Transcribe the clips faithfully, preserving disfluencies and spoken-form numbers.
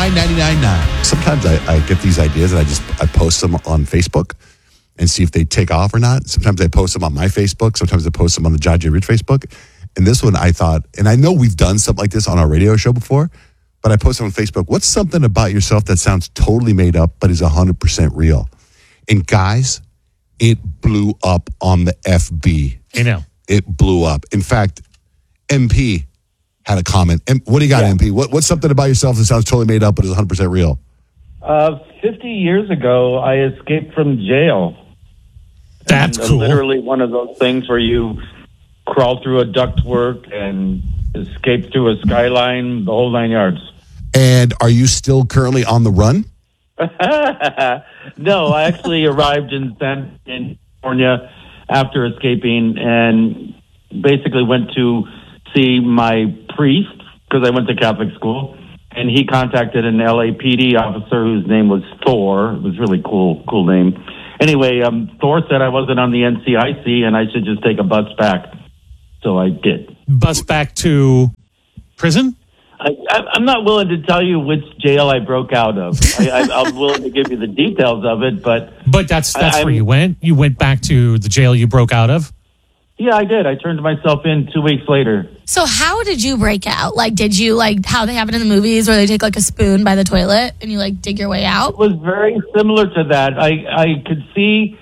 nine ninety-nine nine. Sometimes I, I get these ideas and I just I post them on Facebook and see if they take off or not. Sometimes I post them on my Facebook. Sometimes I post them on the John J. Rich Facebook. And this one I thought, and I know we've done something like this on our radio show before, but I posted on Facebook, what's something about yourself that sounds totally made up but is one hundred percent real? And guys, it blew up on the F B. I know. It blew up. In fact, M P had a comment. M- what do you got, yeah. M P? What, what's something about yourself that sounds totally made up but is one hundred percent real? Uh, fifty years ago, I escaped from jail. That's and, uh, cool. Literally one of those things where you crawl through a ductwork and escape through a skyline, the whole nine yards. And are you still currently on the run? No, I actually arrived in San in California after escaping and basically went to see my priest because I went to Catholic school, and he contacted an L A P D officer whose name was Thor. It was a really cool, cool name. Anyway, um, Thor said I wasn't on the N C I C and I should just take a bus back. So I did. Bus back to prison? I, I, I'm not willing to tell you which jail I broke out of. I, I, I'm willing to give you the details of it, but... But that's that's I, where you went? You went back to the jail you broke out of? Yeah, I did. I turned myself in two weeks later. So how did you break out? Like, did you, like, how they have it in the movies where they take, like, a spoon by the toilet and you, like, dig your way out? It was very similar to that. I, I could see...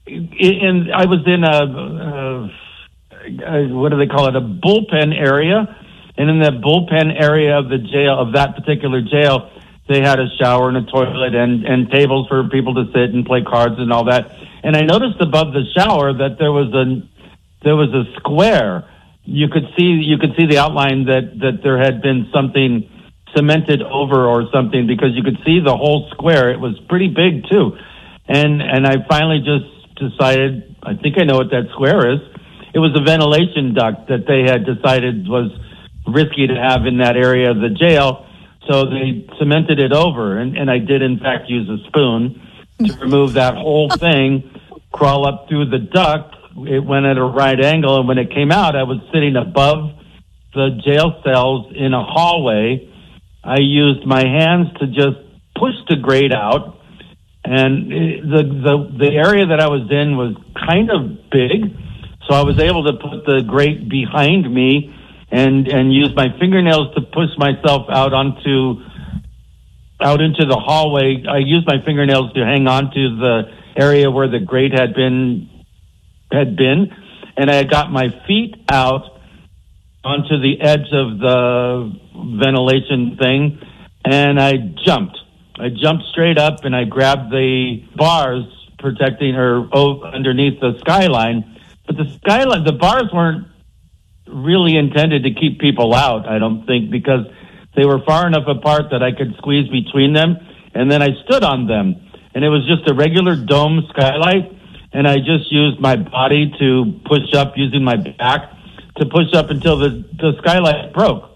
In, I was in a... a Uh, what do they call it? A bullpen area, and in that bullpen area of the jail, of that particular jail, they had a shower and a toilet and and tables for people to sit and play cards and all that. And I noticed above the shower that there was a there was a square. You could see you could see the outline that that there had been something cemented over or something, because you could see the whole square. It was pretty big too, and and I finally just decided, I think I know what that square is. It was a ventilation duct that they had decided was risky to have in that area of the jail, so they cemented it over, and, and I did, in fact, use a spoon to remove that whole thing, crawl up through the duct. It went at a right angle, and when it came out, I was sitting above the jail cells in a hallway. I used my hands to just push the grate out, and the the, the area that I was in was kind of big, so I was able to put the grate behind me and and use my fingernails to push myself out onto out into the hallway. I used my fingernails to hang on to the area where the grate had been had been, and I got my feet out onto the edge of the ventilation thing, and I jumped. I jumped straight up, and I grabbed the bars protecting or oh, underneath the skyline. But the skyline, the bars weren't really intended to keep people out, I don't think, because they were far enough apart that I could squeeze between them, and then I stood on them. And it was just a regular dome skylight, and I just used my body to push up using my back to push up until the, the skylight broke.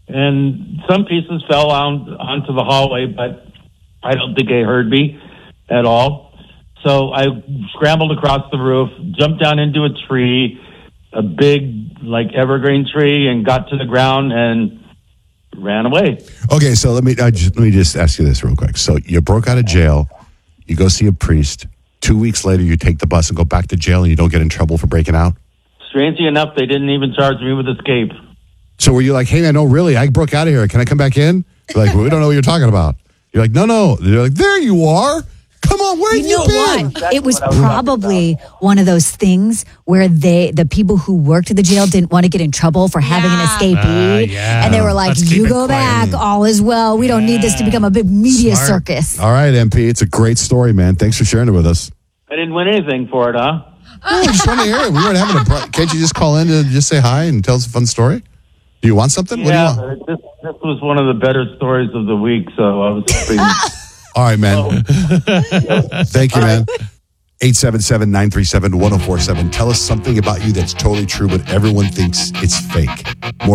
And some pieces fell on, onto the hallway, but I don't think they heard me at all. So I scrambled across the roof, jumped down into a tree, a big, like, evergreen tree, and got to the ground and ran away. Okay, so let me I just, let me just ask you this real quick. So you broke out of jail, you go see a priest. Two weeks later, you take the bus and go back to jail, and you don't get in trouble for breaking out? Strangely enough, they didn't even charge me with escape. So were you like, hey, man, no, really, I broke out of here. Can I come back in? They're like, well, we don't know what you're talking about. You're like, no, no. They're like, there you are. Come on, where have you, you know been? What? It was probably one of those things where they, the people who worked at the jail didn't want to get in trouble for having Yeah. an escapee. Uh, yeah. And they were like, Let's keep you it go quiet. back, all is well. We don't need this to become a big media Smart. circus. All right, M P, it's a great story, man. Thanks for sharing it with us. I didn't win anything for it, huh? Oh, I just want to hear it. We weren't having a. Pro- Can't you just call in to just say hi and tell us a fun story? Do you want something? Yeah, what do you want? this, this was one of the better stories of the week, so I was hoping... All right, man. Thank you, man. eight seven seven, nine three seven, one oh four seven. Tell us something about you that's totally true, but everyone thinks it's fake. More